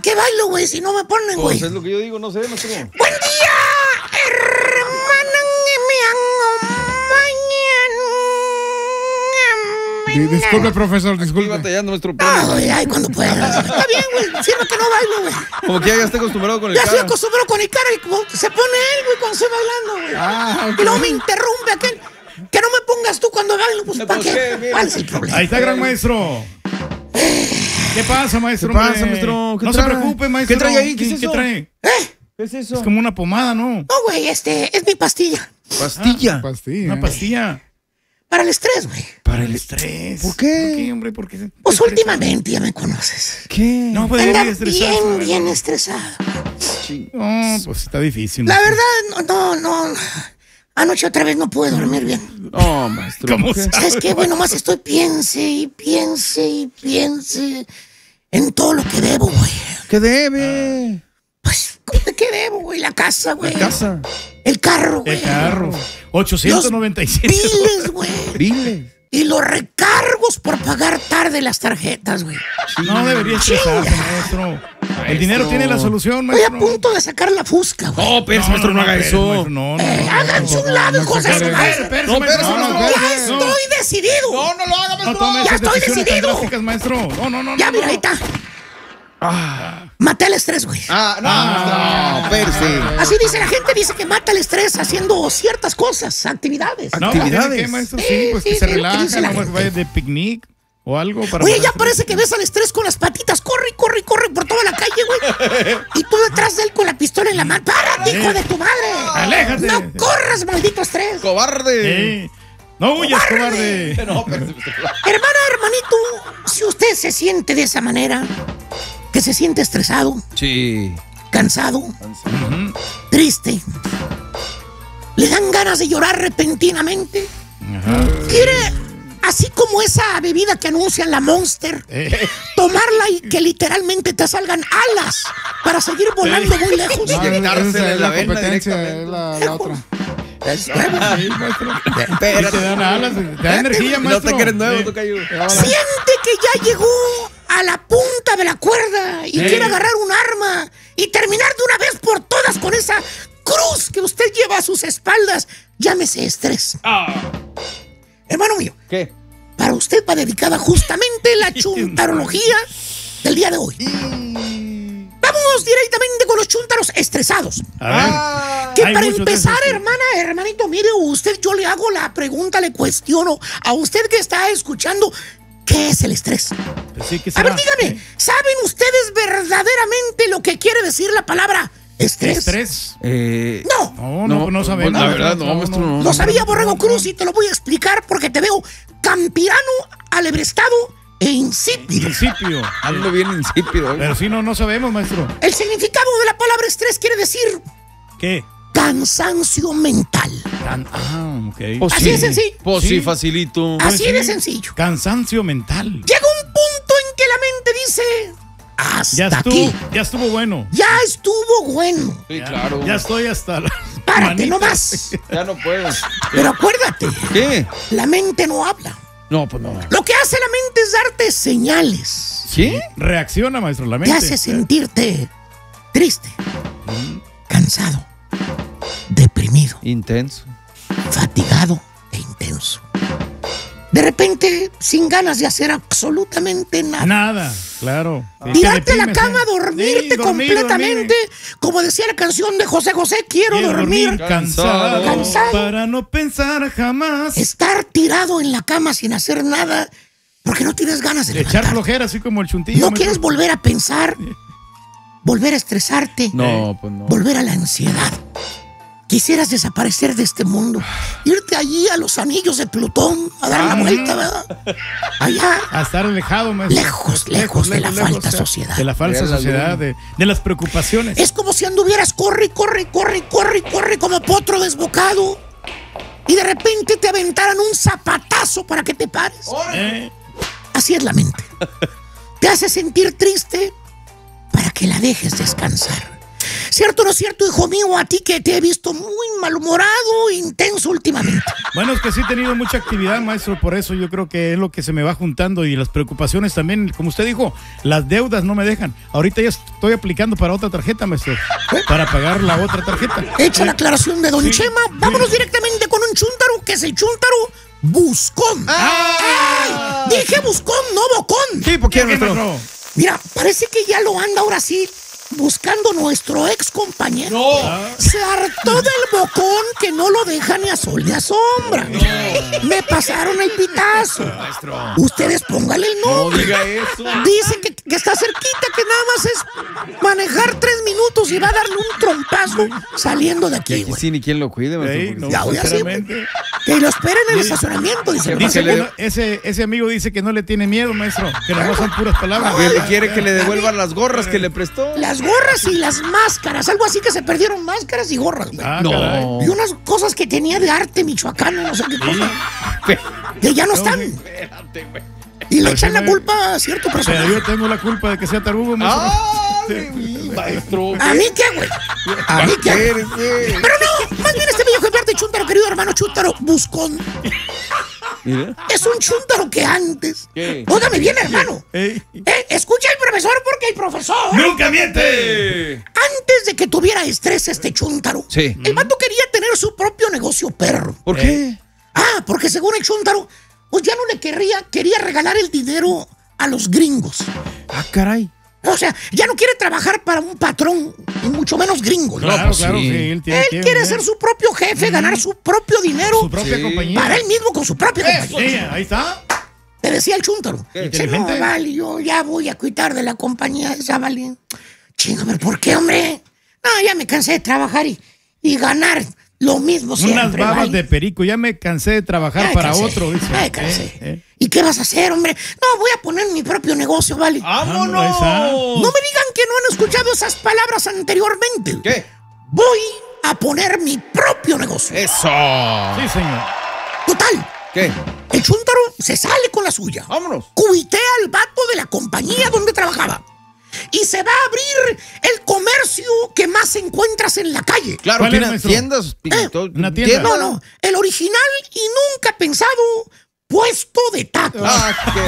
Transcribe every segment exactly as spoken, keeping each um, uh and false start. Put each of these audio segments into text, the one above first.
qué bailo, güey, si no me ponen, güey? Pues es lo que yo digo, no sé, maestro. ¡Buen día, hermana! Disculpe, profesor, disculpe. Estoy batallando, nuestro Ay, ay, cuando puedas. Está bien, güey. Sirve que no bailo, güey. Como que ya estoy acostumbrado con el Ya cara. estoy acostumbrado con el cara y como se pone él, güey, cuando estoy bailando, güey. Ah, ok. Y luego me interrumpe aquel. Que no me pongas tú cuando bailo, pues ¿para ¿Por qué? qué? Mira. ¿Cuál es el problema? Ahí está, gran maestro. ¿Qué pasa, maestro? ¿Qué pasa, hombre? maestro? ¿Qué No trae? se preocupe, maestro. ¿Qué trae ahí? ¿Qué es eso? trae? ¿Eh? ¿Qué es eso? Es como una pomada, ¿no? No, güey, este, es mi pastilla. Pastilla. Ah, pastilla. Una pastilla. Para el estrés, güey. Para el Estrés. ¿Por qué? ¿Por qué, hombre? ¿Por qué? Pues últimamente ya me conoces. ¿Qué? No puede Anda ir estresado. bien, bien estresado. No, pues está difícil. La maestro. verdad, no, no, no. Anoche otra vez no pude dormir bien. No, maestro. ¿Cómo ¿por qué? sabe? ¿Sabes qué, güey? Nomás estoy piense y piense y piense en todo lo que debo, güey. ¿Qué debe? Pues, ¿cómo de qué debo, güey? La casa, güey. La casa. El carro, güey. El carro. ochocientos noventa y siete. Los biles, güey. Briles. Y los recargos por pagar tarde las tarjetas, güey. No debería estresarse, maestro. El dinero tiene la solución, Estoy a maestro. punto de sacar la fusca, güey. No, pero maestro, no, haga espérese, eso. maestro, No, no, Eh, no. háganse un lado, hijos de su madre. Espérese, No, maestro. espérese, No, maestro. Ya espérese, no. estoy decidido. No, no lo haga, No maestro. tome Ya esas estoy decisiones tan decidido. drásticas, maestro. No, no, no. Ya, no, mira, no. ahí está. Ah, Maté el estrés, güey. ah no, maestro. No, espérese. Así dice la gente, dice que mata el estrés haciendo ciertas cosas, actividades. No, actividades. ¿tiene qué, maestro? Sí, Sí, pues sí, que se sí, lo que relaja, dice la nomás gente. vaya de picnic o algo para... Oye, ya bajar parece que ves al estrés con las patitas. Corre, corre, corre por toda la calle, güey. Y tú detrás de él con la pistola en la mano. ¡Párate, hijo de tu madre! ¡Aléjate! ¡No corras, maldito estrés! Cobarde. Sí. No huyas, cobarde. No, espérese, maestro. Hermana, hermanito, si usted se siente de esa manera, que se siente estresado, Sí. cansado, triste, le dan ganas de llorar repentinamente, Ajá. quiere, así como esa bebida que anuncian la Monster, Eh, tomarla y que literalmente te salgan alas para seguir volando muy lejos. Ah, No, Inyectársela esa en es la la vena competencia, directamente. es la, la otra. Es nuevo. Sí, maestro. Y Espérate. te dan alas, te da energía, No maestro. te crees nuevo, Sí. tocayo. Siente que ya llegó a la punta de la cuerda y quiere agarrar un arma y terminar de una vez por todas con esa cruz que usted lleva a sus espaldas. Llámese estrés. Hermano mío, ¿Qué? para usted va dedicada justamente la chuntarología del día de hoy. Vamos directamente con los chúntaros estresados. A ver. Ah, Que Hay para muchos de empezar, esos, sí. hermana, hermanito, mire, usted, yo le hago la pregunta, le cuestiono a usted que está escuchando, ¿qué es el estrés? Sí, ¿qué A ver, será? dígame, ¿saben ustedes verdaderamente lo que quiere decir la palabra estrés? Estrés. eh, No, No, no, no sabemos. La verdad, no, No, maestro, no. no. lo sabía Borrego Cruz y te lo voy a explicar porque te veo campirano, alebrestado e insípido. Principio. Ando bien insípido. ¿eh? Pero sí, no, no sabemos, maestro. El significado de la palabra estrés quiere decir ¿Qué? cansancio mental. Can- ah, ok. Pues Así sí. de sencillo. Pues sí, Sí. facilito. Así sí. de sencillo. Cansancio mental. Llega un punto en que la mente dice, hasta Ya estuvo, aquí, ya estuvo bueno. ya estuvo bueno. Sí, Ya- claro. Ya estoy hasta la. Párate, no manita. más. Ya no puedo. Pero acuérdate, ¿Qué? la mente no habla. No, pues no. Lo que hace la mente es darte señales. ¿Sí? Reacciona, maestro, la Te mente. hace sentirte triste, cansado, deprimido, Intenso. fatigado e intenso. De repente, sin ganas de hacer absolutamente nada. Nada, claro. Sí, Tirarte te a la deprimes, cama, ¿eh? dormirte Sí, dormir, completamente. Como decía la canción de José José, quiero, Quiero dormir. cansado, Cansado. para no pensar jamás. Estar tirado en la cama sin hacer nada porque no tienes ganas de Echar levantarte. flojera, así como el chuntillo. No maestro. quieres volver a pensar, volver a estresarte, No, pues no. volver a la ansiedad. Quisieras desaparecer de este mundo, irte allí a los anillos de Plutón a dar la Ah. vuelta, ¿verdad? Allá, A estar alejado, maestro. Lejos, lejos de la falsa o sea, sociedad. De la falsa Ver la sociedad, luna. de, de las preocupaciones. es como si anduvieras corre, corre, corre, corre, corre como potro desbocado y de repente te aventaran un zapatazo para que te pares. ¿Eh? Así es la mente. Te hace sentir triste para que la dejes descansar. ¿Cierto o no es cierto, hijo mío? A ti que te he visto muy malhumorado, intenso últimamente. Bueno, es que sí he tenido mucha actividad, maestro, por eso yo creo que es lo que se me va juntando y las preocupaciones también, como usted dijo, las deudas no me dejan. Ahorita ya estoy aplicando para otra tarjeta, maestro, ¿eh? Para pagar la otra tarjeta. Hecha la aclaración de don Sí, Chema, sí. vámonos directamente con un chúntaro, que es el chúntaro buscón. ¡Ah! ¡Ay! Dije buscón, no bocón. Sí, ¿por qué, ¿Qué, maestro? maestro? Mira, parece que ya lo anda ahora sí buscando nuestro ex compañero. No. Se hartó del bocón que no lo deja ni a sol ni a sombra. Me pasaron el pitazo. Maestro. Ustedes póngale el No nombre. diga eso. Dicen que, que está cerquita, que nada más es manejar tres minutos y va a darle un trompazo saliendo de Y aquí, aquí güey. sí ni quien lo cuide, maestro. Ey, porque no, sí. Ya voy así, güey. sinceramente. Que lo esperen en el estacionamiento, dice. Que Dice le- que no- ese, ese amigo dice que no le tiene miedo, maestro, que nada más son puras palabras. Que le quiere que le devuelvan las gorras que le prestó. Las gorras y las máscaras, algo así, que se perdieron máscaras y gorras, güey. Ah, No. caray. Y unas cosas que tenía de arte michoacano, no sé qué cosa, que ya no están. Espérate, güey. Y le Pero echan sí la me- culpa a cierto Pero personaje. yo tengo la culpa de que sea tarugo, maestro. ¡Ah, de mí, maestro! ¿A mí qué, güey? ¿A mí qué? Espérese. Pero no, más bien este bello ejemplar de chúntaro, querido hermano chúntaro, buscón. Mira. Es un chúntaro que antes. ¿Qué? Óigame bien, hermano. Ey. Eh, escucha al profesor, porque el profesor, ¡Nunca miente! antes de que tuviera estrés este chúntaro, Sí. el vato quería tener su propio negocio perro. ¿Por qué? Ah, porque según el chúntaro, pues ya no le querría, quería regalar el dinero a los gringos. Ah, caray. O sea, ya no quiere trabajar para un patrón, y mucho menos gringo, ¿no? Claro, pues claro, sí. sí. Él, tiene Él que- quiere ¿eh? ser su propio jefe, ganar su propio dinero su propia Sí. compañía. para él mismo con su propia compañía. Sí, ahí está. Te decía el chúntaro. ¿Qué? Dice, no, Inteligente. vale, yo ya voy a quitar de la compañía esa, vale. Chinga, pero ¿por qué, hombre? No, ya me cansé de trabajar y, y ganar lo mismo siempre, Unas babas vale. de perico. Ya me cansé de trabajar Ay, para cansé, otro. Dice. ay, cansé. Eh, eh. ¿Y qué vas a hacer, hombre? No, voy a poner mi propio negocio, vale. ¡Vámonos! ahí está. No me digan que no han escuchado esas palabras anteriormente. ¿Qué? Voy a poner mi propio negocio. ¡Eso! Sí, señor. Total, ¿Qué? el chúntaro se sale con la suya. ¡Vámonos! Cuitea al vato de la compañía donde trabajaba. Y se va a abrir el comercio que más encuentras en la calle. Claro, ¿Cuál es, tiene maestro? tiendas. Eh, todo- una tienda. No, no, el original y nunca pensado puesto de tacos. Ah, que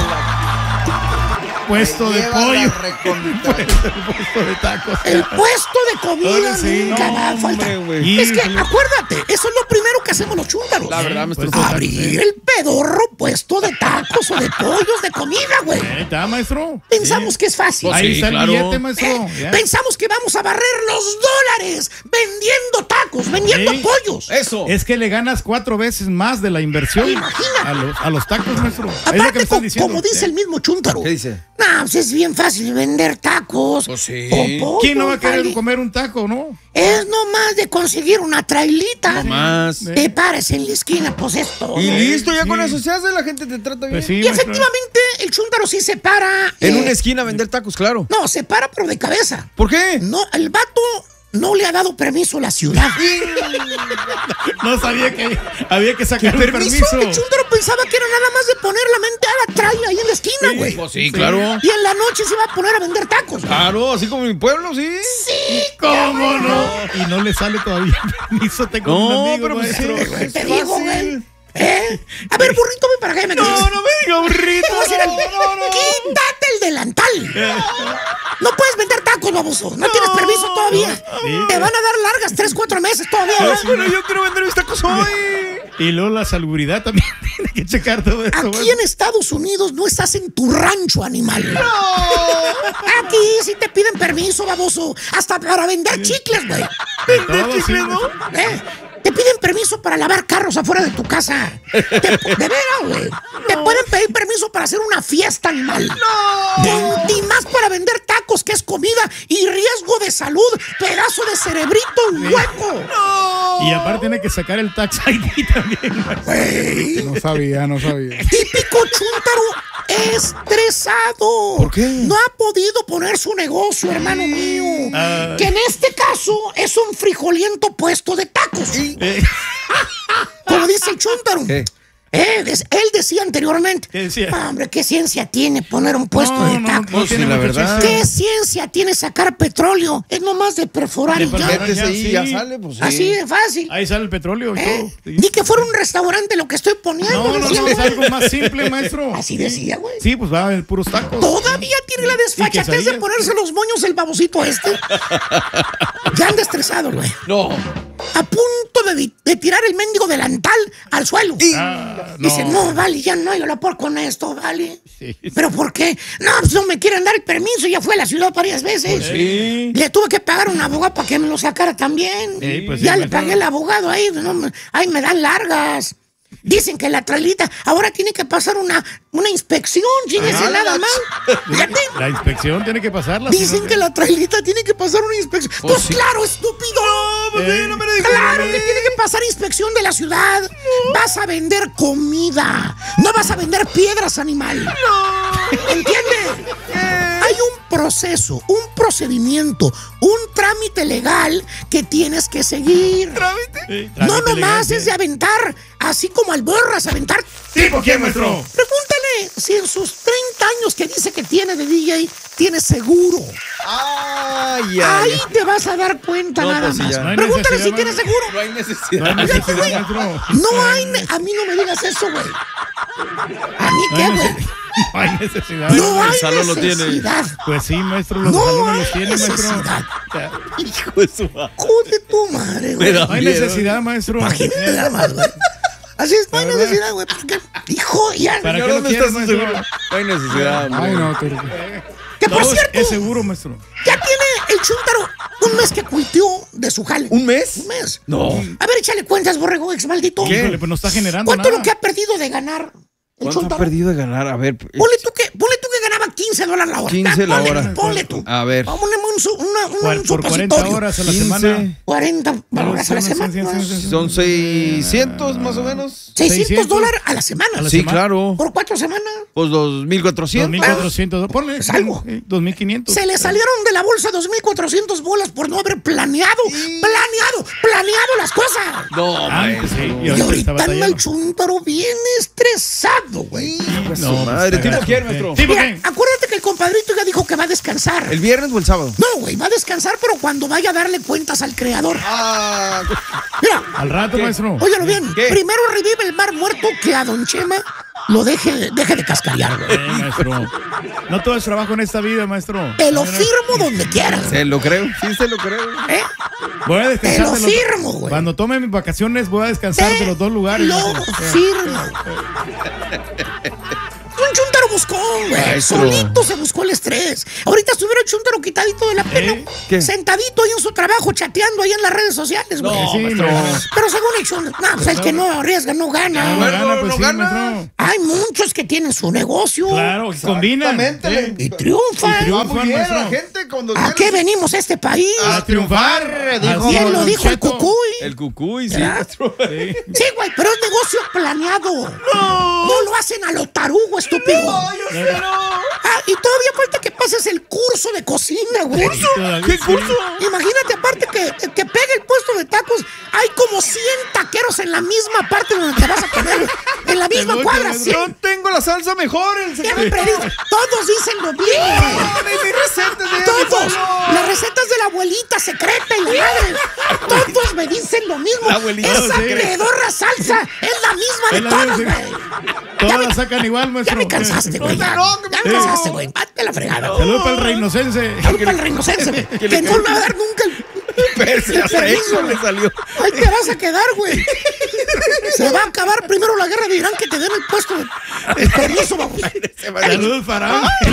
la... Puesto de Lleva pollo. la recondita. Puesto de tacos. El puesto de comida Ahora sí, nunca no, va a faltar. hombre, güey. Es que, Híjole. acuérdate, eso es lo primero que hacemos los chúntaros. La verdad, maestro. Puesto de Abrir el pedorro puesto de tacos o de pollos de comida, güey. Ahí está, maestro. Pensamos que es fácil. Pues Ahí sí, está el claro. billete, maestro. Ya. Pensamos que vamos a barrer los dólares vendiendo tacos, vendiendo Sí. pollos. Eso. Es que le ganas cuatro veces más de la inversión Imagínate. a los, a los tacos, maestro. Es lo que me Aparte, están co- diciendo. como dice el mismo chúntaro. ¿Qué dice? No, pues es bien fácil vender tacos. Pues sí. o pollos, ¿Quién no va a querer vale. comer un taco, no? Es nomás de conseguir una trailita. No más. Te pares en la esquina, pues es todo. Y listo, ya Sí. con eso se hace, la gente te trata bien. Pues sí, Y maestro. efectivamente, el chúntaro sí se para. En eh, una esquina a vender tacos, claro. No, se para, pero de cabeza. ¿Por qué? No, el vato no le ha dado permiso a la ciudad. No sabía que había que sacar ¿Qué un permiso? permiso. El chúntaro pensaba que era nada más de poner la mente a la traila ahí en la esquina, güey. Pues sí, claro. Y en la noche se iba a poner a vender tacos. güey. Claro, así como mi pueblo, sí. Sí, ¿Cómo no? Y no le sale todavía permiso. Tengo un No, amigo, pero pues sí, maestro. güey. te es digo, fácil. güey. ¿Eh? A ver, burrito, ven para acá. Me No, no me diga burrito. Te voy a decir algo. Quítate el delantal. No puedes vender tacos, baboso. No tienes permiso todavía. Sí. Te van a dar largas tres, cuatro meses todavía. No, ¿verdad? pero yo quiero vender mis tacos hoy. Y luego la salubridad también tiene que checar todo eso. Aquí en Estados Unidos no estás en tu rancho animal. Aquí sí te piden permiso, baboso. Hasta para vender chicles, güey. Todo sí, maestro. ¿Eh? Te piden permiso para lavar carros afuera de tu casa. Te- de veras, güey. Te pueden pedir permiso para hacer una fiesta animal. ¡No! Y más para vender tacos, que es comida y riesgo de salud. Pedazo de cerebrito hueco. Y aparte tiene que sacar el tax I D también. maestro. Güey. No sabía, no sabía. Típico chúntaro estresado. ¿Por qué? No ha podido poner su negocio, hermano mío. Ay. Que en este caso es un frijoliento puesto de tacos. Eh, Como dice el chúntaro. ¿Qué? Eh, des- él decía anteriormente. ¿Qué decía? "Ah, hombre, ¿qué ciencia tiene poner un puesto No, de no, tacos? no tiene sí, la mucho verdad. chiste. ¿Qué ciencia tiene sacar petróleo? Es nomás de perforar De y ya. perforar. Métese ahí y Sí. ya sale, pues sí. Así de fácil. Ahí sale el petróleo y Eh, todo. Sí. Ni que fuera un restaurante lo que estoy poniendo. No, no, decía, no, es güey. algo más simple, maestro. Así decía, güey. Sí, pues va a haber puros tacos. Todavía tiene la desfachatez de quesadillas. ponerse los moños el babosito este. Ya anda estresado, güey. No. A punto de, di- de tirar el mendigo delantal al suelo. Ah, Dice, no, vale, ya no, yo la puedo con esto, vale. Sí. ¿Pero por qué? No, pues no me quieren dar el permiso, ya fue a la ciudad varias veces. Sí. Le tuve que pagar a un abogado para que me lo sacara también. Sí, pues sí, ya le maestro. pagué al abogado ahí, no, me- ahí me dan largas. Dicen que la trailita ahora tiene que pasar una, una inspección, fíjese Ah, nada la más. Fíjate. La inspección tiene que pasarla. Dicen si no, que la trailita tiene que pasar una inspección. Pues Pues sí. claro, estúpido. Eh, no me lo digas. Claro que tiene que pasar inspección de la ciudad. Vas a vender comida. No vas a vender piedras, animal. No. ¿Entiendes? Hay un proceso, un procedimiento, un trámite legal que tienes que seguir. Sí, No trámite nomás legal, es de aventar, así como al borras, aventar. ¿Tipo quién, maestro? Pregúntale si en sus treinta años que dice que tiene de D J, tiene seguro. Ay, ay, Ahí ay. te vas a dar cuenta No, nada pues sí, más. ya. No hay Pregúntale si necesidad, tiene maestro. seguro. No hay No necesidad. hay necesidad, maestro. No hay, ne- a mí no me digas eso, güey. ¿A mí No qué, hay, güey? nece- no hay necesidad. No hay Gonzalo lo tiene. necesidad. Pues sí, maestro, los No salones hay los tiene, maestro. necesidad. Ya. Hijo de su madre. Joder tu madre, güey. Mira. No hay Miedo. necesidad, maestro. Imagínate nada más, güey. Así es, no hay La verdad. necesidad, güey. porque, Hijo, ya. ¿Para Señor, qué lo ¿dónde quieres, está su maestro? seguro? No hay necesidad, Ay, hombre. no, tú- Que por Todo cierto, es seguro, maestro. ya tiene el chúntaro un mes que cuitió de su jale. ¿Un mes? Un mes. No. A ver, échale cuentas, borrego, ex maldito. ¿Qué? Híjole, pues no está generando ¿Cuánto nada. es lo que ha perdido de ganar el ¿Cuánto ha chúntaro? perdido de ganar? A ver. Ponle tú que, ponle tú que ganaba quince dólares la hora. quince la Ponle, hora. Ponle tú. A ver. Ponle un, su- una, una, Cuar- un Por cuarenta supositorio. horas a la quince. semana. cuarenta Bueno, horas a la sí, sí, semana. sí, sí, sí. Son seiscientos más o menos. seiscientos seiscientos dólares a la semana. A la Sí, semana. claro. Por cuatro semanas. Pues dos mil dos cuatrocientos. mil cuatrocientos. Ponle. Es algo. sí, dos mil quinientos. Se le salieron de la bolsa dos mil cuatrocientos bolas por no haber planeado, planeado, planeado las cosas. No, Ah, maestro. sí, y Y ahorita ahorita está anda el batallando. chúntaro bien estresado, güey. Hijo de su No, pues, madre. está ¿Tipo gacho. quién, maestro? ¿Tipo Mira, quién? acuérdate que el compadrito ya dijo que va a descansar. ¿El viernes o el sábado? No, güey, va a descansar, pero cuando vaya a darle cuentas al creador. Ah, Mira, Al rato, ¿Qué? maestro. óyalo bien. ¿Qué? Primero revive el mar muerto que a Don Chema lo deje, deje de cascarear, güey. Eh, maestro. No todo es trabajo en esta vida, maestro. Te lo firmo donde quieras. se lo creo. Sí, se lo creo. ¿Eh? Voy a descansar. Te lo de los- firmo, güey. Cuando tome mis vacaciones, voy a descansar Te de los dos lugares. Lo maestro. firmo. Un chúntaro buscón, güey. Maestro. Solito se buscó el estrés. Ahorita estuviera el chúntaro quitadito de la pena. ¿Eh? ¿Qué? Sentadito ahí en su trabajo, chateando ahí en las redes sociales, güey. No, Sí, maestro. no. Pero según el chúntaro, no, pues el que no arriesga no gana. No, Bueno, gana, pues no sí, gana. maestro. Hay muchos que tienen su negocio Claro, que combinan. Exactamente. y triunfan. Y Va muy bien maestro. la gente cuando ¿A qué venimos a este país? A triunfar. dijo. Así Bien es, lo don dijo el Cheto. cucuy. El cucuy, sí, ¿Verdad? maestro. Sí. Sí, güey, pero es negocio planeado. No. No lo hacen a lo tarugo, estúpido. Ah, y todavía falta que pases el curso de cocina, güey. Todavía ¿Qué sí. curso? Imagínate, aparte que, que pegue el puesto de tacos, hay como cien taqueros en la misma parte donde te vas a poner. En la misma mucho, cuadra, maestro. cien. Yo tengo la salsa mejor. El Siempre dicen, todos dicen lo mismo. mi receta de Todos. Las recetas de la abuelita secreta y la madre. Todos me dicen lo mismo. La abuelita Esa secreta. pedorra salsa es la misma de Es la todas, misma, güey. Todas la sacan igual, Ya maestro. me cansaste, güey. Ya, No, ya no. me cansaste, güey. Vete a la fregada. Saludos para el reinocense. Salud para el reinocense, güey. Que, le no le va a dar nunca el, Perse, el hasta permiso, eso güey. le salió. Ahí te vas a quedar, güey. Se va a acabar primero la guerra de Irán que te den el puesto. El permiso, vamos. Se va a- Saludos para